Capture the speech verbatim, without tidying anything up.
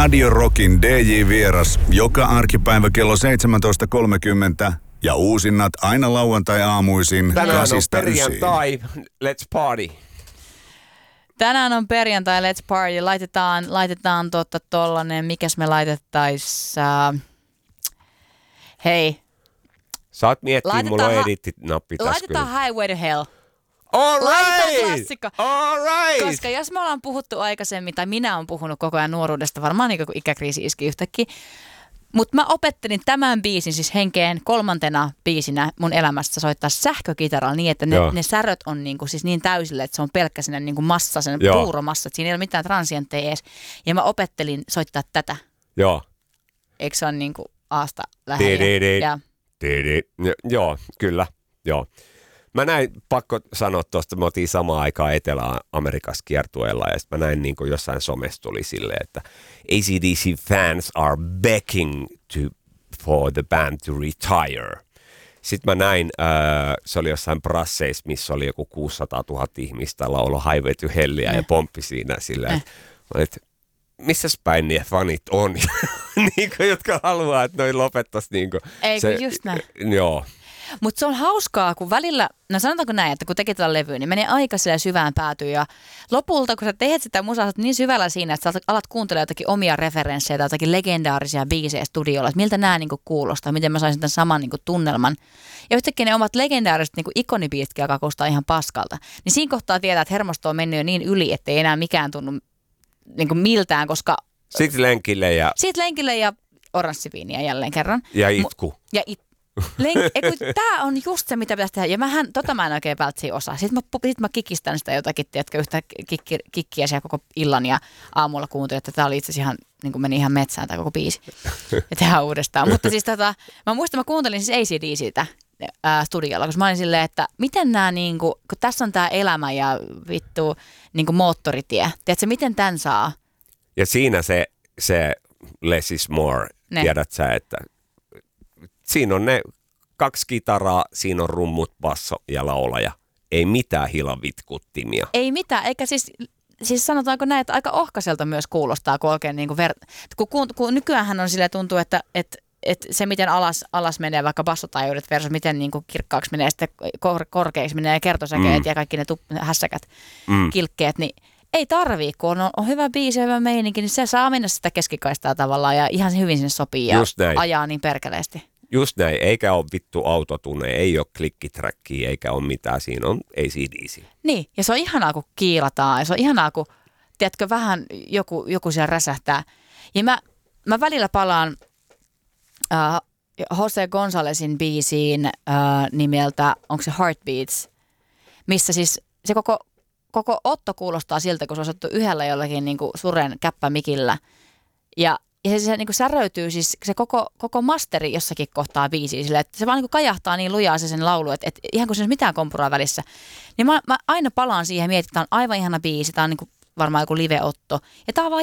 Radio Rockin D J-vieras joka arkipäivä kello seitsemäntoista kolmekymmentä ja uusinnat aina lauantai-aamuisin Tänään on kasista perjantai, let's party. Tänään on perjantai, let's party. Laitetaan, laitetaan totta tollanen, mikäs me laittais... Uh, hei. Saat miettiä, Laitetaan mulla on ha- edit-nappi tässä Laitetaan kyllä. Highway to Hell. All Laitetaan right! klassikko. All right! Koska jos me ollaan puhuttu aikaisemmin, tai minä olen puhunut koko ajan nuoruudesta, varmaan niin kun ikäkriisi iski yhtäkkiä, mutta mä opettelin tämän biisin siis henkeen kolmantena biisinä mun elämästä soittaa sähkökitaralla niin, että ne, ne säröt on niinku siis niin täysille, että se on pelkkä sellainen niinku massa, sellainen puuromassa, että siinä ei ole mitään transientteja edes. Ja mä opettelin soittaa tätä. Joo. Eikö se ole niinku aasta lähellä? Ja... Joo, kyllä. Joo. Mä näin, pakko sanoa tuosta, me oltiin samaan aikaan Etelä-Amerikassa kiertueella ja sitten mä näin niin kuin jossain somessa tuli silleen, että A C D C fans are begging to, for the band to retire. Sitten mä näin, äh, se oli jossain brasseissa, missä oli joku kuusisataatuhatta ihmistä laulo Highway to Hellia ja pomppi siinä silleen, että missäs päin ne fanit on, niin kuin, jotka haluaa, että noi lopettaisi. Niin kuin, Eikö se, just näin? Joo. Mutta se on hauskaa, kun välillä, no sanotaanko näin, että kun tekee tätä levyä, niin menee aika sillä syvään päätyyn ja lopulta, kun sä teet sitä musaa, sä oot niin syvällä siinä, että sä alat kuuntelemaan jotakin omia referenssejä tai jotakin legendaarisia biisejä studiolla, että miltä nämä niinku kuulostaa, miten mä saisin tämän saman niinku tunnelman. Ja yhtäkkiä ne omat legendaariset niinku ikonibiitkin alkaa kuulostaa ihan paskalta. Niin siinä kohtaa tietää, että hermosto on mennyt jo niin yli, ettei enää mikään tunnu niinku miltään, koska... Sitten lenkille ja... Sitten lenkille ja oranssiviiniä jälleen kerran. Ja itku. Mu- ja it- Len- Tämä on just se, mitä pitäisi tehdä. Ja mähän, tota mä en oikein välttämättä osaa. Sitten mä, sit mä kikistän sitä jotakin, tiedätkö, yhtä kikki, kikkiä siellä koko illan ja aamulla kuuntelin, että tämä oli itse asiassa ihan, niin kuin meni ihan metsään tämä koko biisi. Ja tehdään uudestaan. Mutta siis tota, mä muistan, mä kuuntelin siis A C D C:tä ää, studiolla, koska mä olin silleen, että miten nämä, niin kuin, kun tässä on tämä elämä ja vittu niin kuin moottoritie. Tiedätkö, miten tämän saa? Ja siinä se, se less is more, ne. Tiedät sä, että siinä on ne kaksi kitaraa, siinä on rummut, basso ja laulaja. Ei mitään hilavitkuttimia. Ei mitään, eikä siis, siis sanotaanko näin, että aika ohkaiselta myös kuulostaa, kun oikein niin kuin ver- kun, kun, kun nykyäänhän on silleen tuntuu, että, että, että se miten alas, alas menee vaikka bassotaajuudet versus miten niin kuin kirkkaaksi menee, sitten kor- korkeaksi menee kertosäkeet mm. ja kaikki ne tup- hässäkät, mm. kilkkeet, niin ei tarvii, kun on, on hyvä biisi ja hyvä meininki, niin se saa mennä sitä keskikaistaa tavallaan ja ihan hyvin sinne sopii ja ajaa niin perkeleesti. Just näin, eikä ole vittu autotune, ei ole klikkitrackia, eikä ole mitään, siinä on A C D C. Niin, ja se on ihanaa, kun kiilataan, ja se on ihanaa, kun, tiedätkö, vähän joku, joku siellä räsähtää. Ja mä, mä välillä palaan äh, Jose Gonzalezin biisiin äh, nimeltä, onko se Heartbeats, missä siis se koko, koko otto kuulostaa siltä, kun se on osattu yhdellä jollakin niin kuin suren käppämikillä, ja Ja se, se niin kuin säröytyy, siis se koko, koko masteri jossakin kohtaa biisiä sillä, että se vaan niin kuin kajahtaa niin lujaa se sen laulu, että, että ihan kun se ei ole mitään kompuraa välissä. Niin mä, mä aina palaan siihen ja mietin, että tämä on aivan ihana biisi, tämä on niin kuin varmaan joku live-otto. Ja tämä on vaan